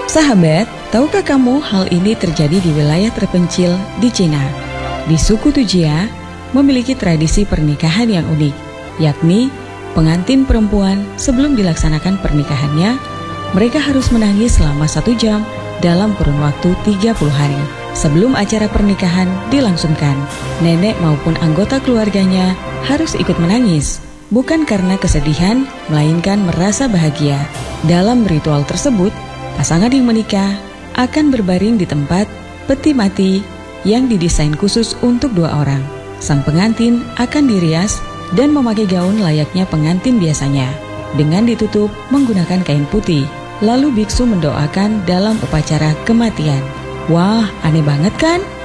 Sahabat, tahukah kamu hal ini terjadi di wilayah terpencil di Cina? Di suku Tujia memiliki tradisi pernikahan yang unik, yakni pengantin perempuan sebelum dilaksanakan pernikahannya, mereka harus menangis selama 1 jam dalam kurun waktu 30 hari. Sebelum acara pernikahan dilangsungkan, nenek maupun anggota keluarganya harus ikut menangis, bukan karena kesedihan, melainkan merasa bahagia. Dalam ritual tersebut, pasangan yang menikah akan berbaring di tempat peti mati yang didesain khusus untuk 2 orang. Sang pengantin akan dirias dan memakai gaun layaknya pengantin biasanya, dengan ditutup menggunakan kain putih. Lalu biksu mendoakan dalam upacara kematian. Wah, aneh banget kan?